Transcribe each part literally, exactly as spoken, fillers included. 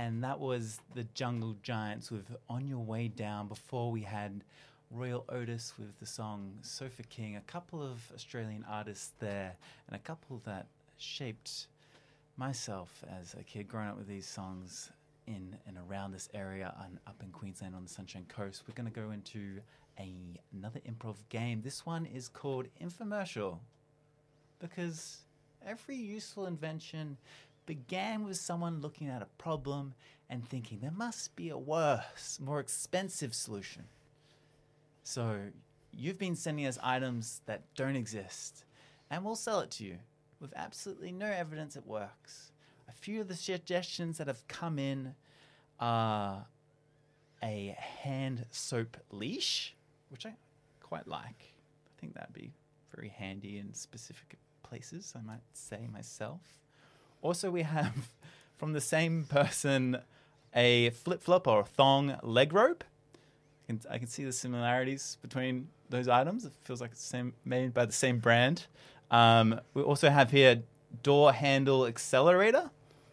And that was the Jungle Giants with On Your Way Down. Before we had Royal Otis with the song Sofa King, a couple of Australian artists there, and a couple that shaped myself as a kid growing up with these songs in and around this area and up in Queensland on the Sunshine Coast. We're going to go into a, another improv game. This one is called Infomercial, because every useful invention began with someone looking at a problem and thinking there must be a worse, more expensive solution. So you've been sending us items that don't exist, and we'll sell it to you with absolutely no evidence it works. A few of the suggestions that have come in are a hand soap leash, which I quite like. I think that'd be very handy in specific places, I might say myself. Also, we have from the same person a flip-flop or a thong leg rope. I can, I can see the similarities between those items. It feels like it's same, made by the same brand. Um, we also have here door handle accelerator,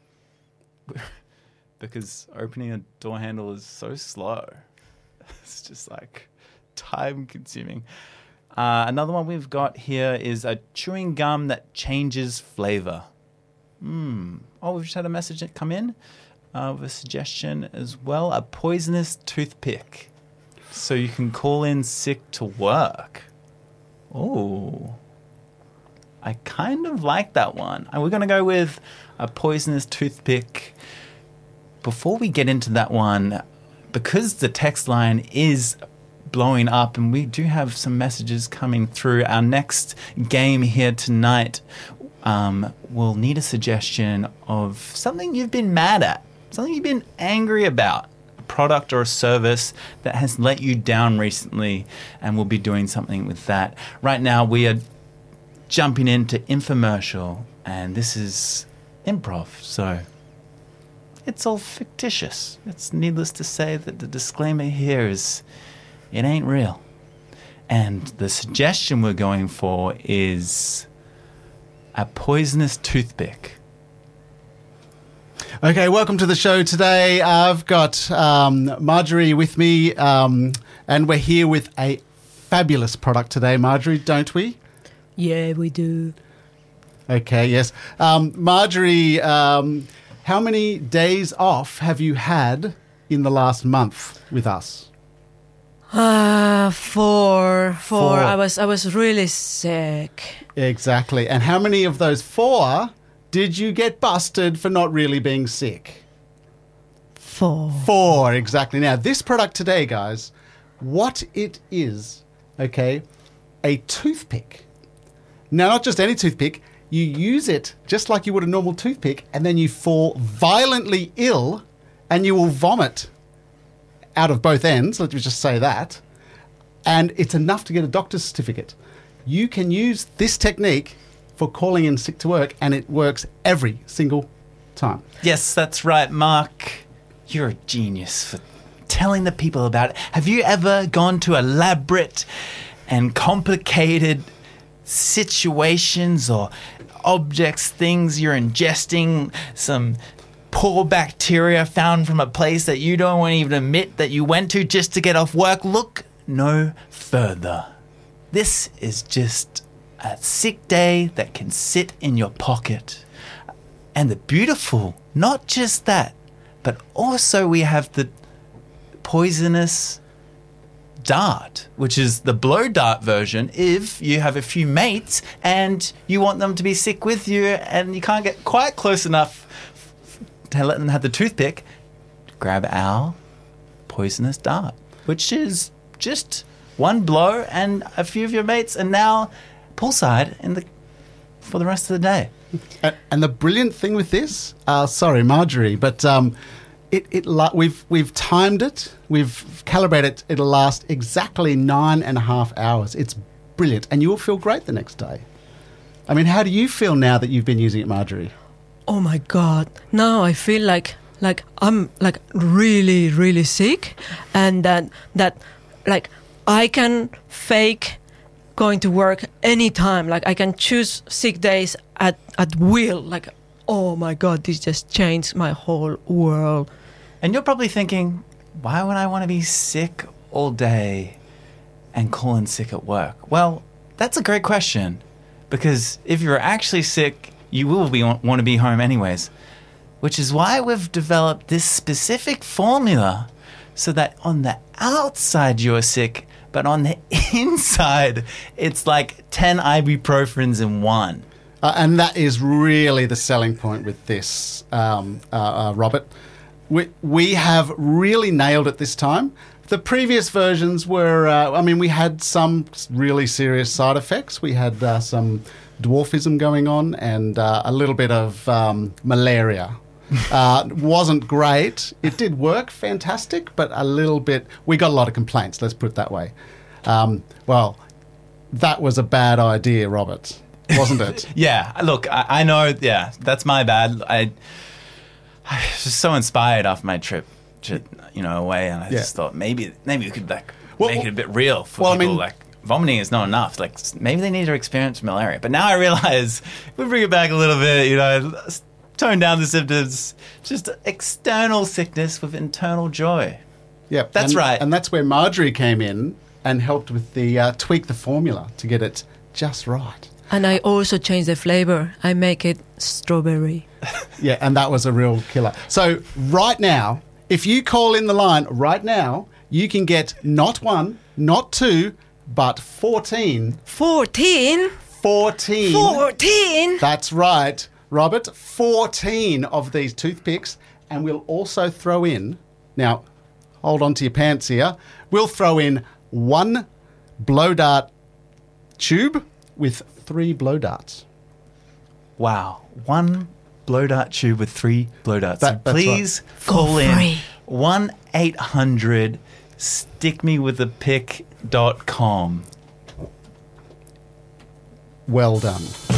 because opening a door handle is so slow. It's just like time consuming. Uh, another one we've got here is a chewing gum that changes flavor. Hmm. Oh, we've just had a message that come in uh, with a suggestion as well. A poisonous toothpick, so you can call in sick to work. Oh, I kind of like that one. And we're going to go with a poisonous toothpick. Before we get into that one, because the text line is blowing up and we do have some messages coming through, our next game here tonight um, will need a suggestion of something you've been mad at, something you've been angry about, a product or a service that has let you down recently, and we'll be doing something with that. Right now we are jumping into infomercial, and this is improv, so it's all fictitious. It's needless to say that the disclaimer here is it ain't real. And the suggestion we're going for is a poisonous toothpick. Okay, welcome to the show today. I've got um, Marjorie with me, um, and we're here with a fabulous product today, Marjorie, don't we? Yeah, we do. Okay, yes. Um, Marjorie, um, how many days off have you had in the last month with us? Ah, uh, four, four. Four. I was, I was really sick. Exactly. And how many of those four did you get busted for not really being sick? Four. Four, exactly. Now, this product today, guys, what it is, okay, a toothpick. Now, not just any toothpick. You use it just like you would a normal toothpick, and then you fall violently ill and you will vomit out of both ends. Let me just say that. And it's enough to get a doctor's certificate. You can use this technique for calling in sick to work, and it works every single time. Yes, that's right, Mark. You're a genius for telling the people about it. Have you ever gone to elaborate and complicated situations or objects, things you're ingesting, some poor bacteria found from a place that you don't want to even admit that you went to just to get off work? Look no further. This is just a sick day that can sit in your pocket. And the beautiful, not just that, but also we have the poisonous dart, which is the blow dart version. If you have a few mates and you want them to be sick with you and you can't get quite close enough to let them have the toothpick, grab our poisonous dart, which is just one blow and a few of your mates, and now poolside in the for the rest of the day. And, and the brilliant thing with this, uh, sorry, Marjorie, but um, it, it we've we've timed it, we've calibrated it. It'll last exactly nine and a half hours. It's brilliant, and you will feel great the next day. I mean, how do you feel now that you've been using it, Marjorie? Oh my God! Now I feel like like I'm like really really sick, and that that like I can fake going to work anytime. Like I can choose sick days at at will. Like, oh my God, this just changed my whole world. And you're probably thinking, why would I want to be sick all day and call in sick at work? Well, that's a great question, because if you're actually sick, you will be want to be home anyways, which is why we've developed this specific formula so that on the outside you're sick, but on the inside it's like ten ibuprofens in one. Uh, and that is really the selling point with this, um, uh, uh, Robert. We, we have really nailed it this time. The previous versions were, uh, I mean, we had some really serious side effects. We had uh, some dwarfism going on and uh, a little bit of um, malaria. Uh, wasn't great. It did work fantastic, but a little bit, we got a lot of complaints, let's put it that way. Um, well, that was a bad idea, Robert, wasn't it? Yeah, look, I, I know, yeah, that's my bad. I, I was just so inspired after my trip, to, you know, away, and I Yeah. just thought maybe maybe we could like Well, make it a bit real for well, I people. mean- like vomiting is not enough. Like s- maybe they need to experience malaria. But now I realize if we bring it back a little bit, you know, s- tone down the symptoms. Just external sickness with internal joy. Yeah, That's and, right. And that's where Marjorie came in and helped with the uh, tweak the formula to get it just right. And I also change the flavor. I make it strawberry. Yeah, and that was a real killer. So right now, if you call in the line right now, you can get not one, not two, but fourteen. fourteen? fourteen. fourteen? That's right, Robert. fourteen of these toothpicks. And we'll also throw in, now, hold on to your pants here. We'll throw in one blow dart tube with three blow darts. Wow, one blow dart tube with three blow darts. That- So that's please call in free. one eight hundred stick me with a pick dot com. Well done.